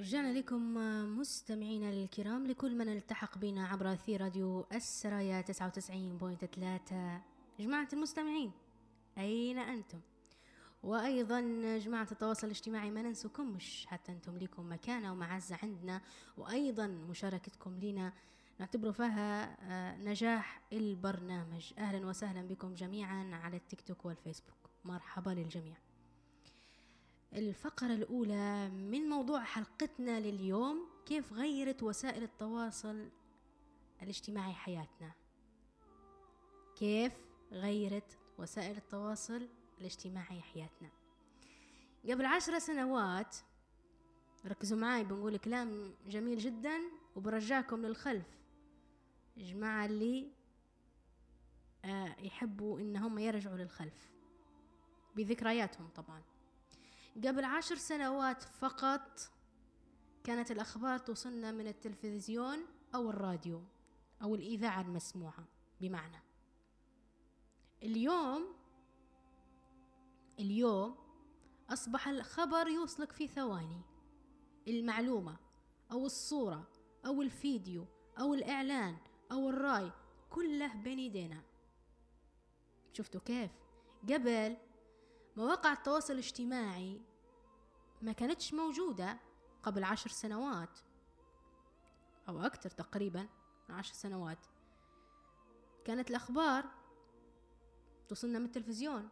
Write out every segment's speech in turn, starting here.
رجعنا لكم مستمعينا الكرام، لكل من التحق بنا عبر أثير راديو السرايا 99.3. جماعة المستمعين أين أنتم؟ وأيضا جماعة التواصل الاجتماعي ما ننسوكمش، حتى أنتم لكم مكانة ومعزة عندنا، وأيضا مشاركتكم لنا نعتبر فيها نجاح البرنامج. أهلا وسهلا بكم جميعا على التيك توك والفيسبوك، مرحبا للجميع. الفقرة الأولى من موضوع حلقتنا لليوم: كيف غيرت وسائل التواصل الاجتماعي حياتنا؟ كيف غيرت وسائل التواصل الاجتماعي حياتنا؟ قبل 10 سنوات، ركزوا معاي بنقول كلام جميل جدا وبرجعكم للخلف، جماعة اللي يحبوا إنهم يرجعوا للخلف بذكرياتهم. طبعا قبل 10 سنوات فقط كانت الأخبار توصلنا من التلفزيون أو الراديو أو الإذاعة المسموعة. بمعنى اليوم أصبح الخبر يوصلك في ثواني، المعلومة أو الصورة أو الفيديو أو الإعلان أو الرأي كله بين يدينا. شفتوا كيف؟ قبل مواقع التواصل الاجتماعي ما كانتش موجودة قبل 10 سنوات أو أكثر، تقريبا 10 سنوات. كانت الأخبار توصلنا من التلفزيون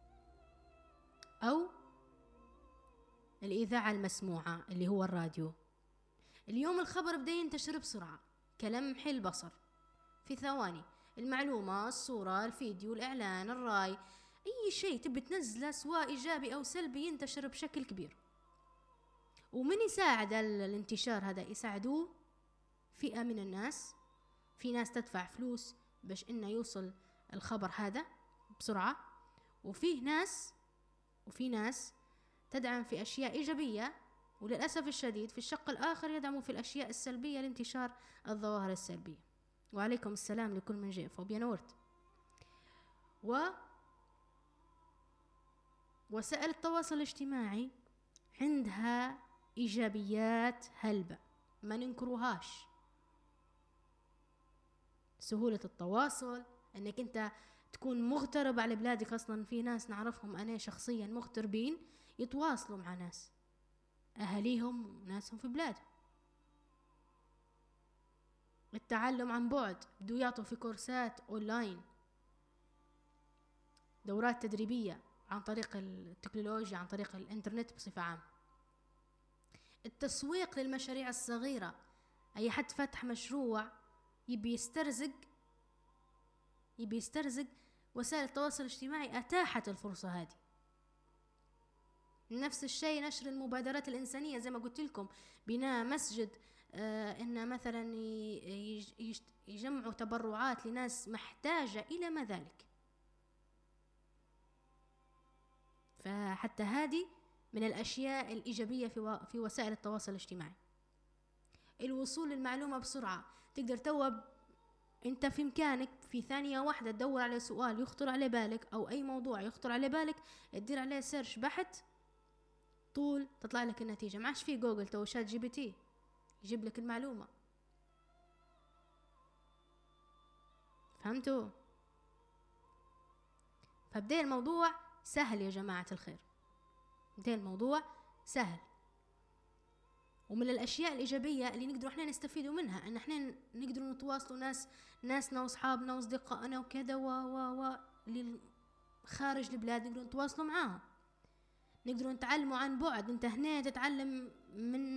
أو الإذاعة المسموعة اللي هو الراديو. اليوم الخبر بدأ ينتشر بسرعة كلمح البصر، في ثواني المعلومة، الصورة، الفيديو، الإعلان، الرأي، أي شيء تبي تنزله سواء إيجابي أو سلبي ينتشر بشكل كبير. ومن يساعد الانتشار هذا؟ يساعدوه فئة من الناس. في ناس تدفع فلوس باش إنه يوصل الخبر هذا بسرعة، وفي ناس تدعم في أشياء إيجابية، وللأسف الشديد في الشق الآخر يدعموا في الأشياء السلبية لانتشار الظواهر السلبية. وعليكم السلام لكل من جاء فوبيا نورت. وسائل التواصل الاجتماعي عندها إيجابيات هلبة ما ننكروهاش. سهولة التواصل، أنك أنت تكون مغترب على بلادك. أصلا في ناس نعرفهم أنا شخصيا مغتربين يتواصلوا مع ناس أهليهم وناسهم في بلادهم. التعلم عن بعد، بدو يعطوا في كورسات أونلاين، دورات تدريبية عن طريق التكنولوجيا، عن طريق الإنترنت بصفة عامة. التسويق للمشاريع الصغيرة، أي حد فتح مشروع يبي يسترزق، وسائل التواصل الاجتماعي أتاحت الفرصة هذه. نفس الشيء نشر المبادرات الإنسانية، زي ما قلت لكم، بناء مسجد، إن مثلا يجمعوا تبرعات لناس محتاجة إلى ما ذلك. فحتى هذه من الأشياء الإيجابية في وسائل التواصل الاجتماعي. الوصول للمعلومة بسرعة، تقدر انت في امكانك في ثانية واحدة تدور على سؤال يخطر على بالك او اي موضوع يخطر على بالك، تدير عليه سيرش بحث، طول تطلع لك النتيجة. ما عادش في جوجل تو شات جي بي تي يجيب لك المعلومة. فهمتوا؟ فبدأ الموضوع سهل يا جماعة الخير، بدأ الموضوع سهل. ومن الأشياء الإيجابية اللي نقدر احنا نستفيدوا منها ان احنا نقدر نتواصلوا ناسنا واصحابنا واصدقائنا وكذا اللي خارج البلاد، نقدر نتواصلوا معاهم، نقدر نتعلموا عن بعد. انت هنا تتعلم من